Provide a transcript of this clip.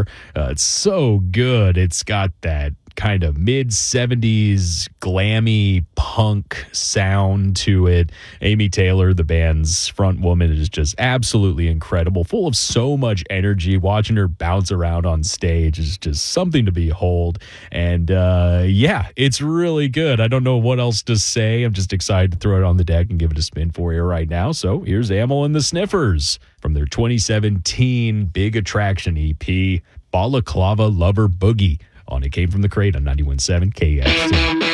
guitar. It's so good. It's got that kind of mid-70s glammy punk sound to it. Amy Taylor, the band's front woman, is just absolutely incredible, full of so much energy. Watching her bounce around on stage is just something to behold. And yeah, it's really good. I don't know what else to say. I'm just excited to throw it on the deck and give it a spin for you right now. So here's Amyl and the Sniffers from their 2017 Big Attraction EP, Balaclava Lover Boogie. On It Came From the Crate on 91.7 KXC.